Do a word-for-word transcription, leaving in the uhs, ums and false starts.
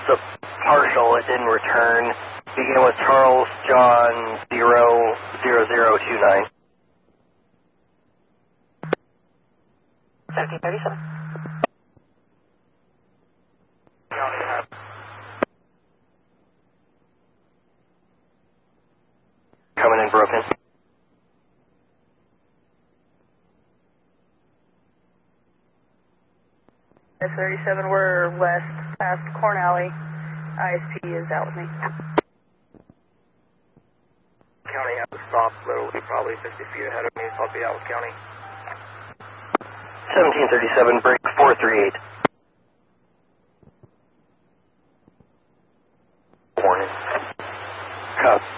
just a partial. It didn't return. Begin with Charles John zero zero zero two nine. seventeen thirty-seven. Coming in broken. S thirty-seven, we're west past Corn Alley. I S P is out with me. County has to stop literally probably fifty feet ahead of me, so I'll be out with County. seventeen thirty-seven, break four three eight. Warning. Copy.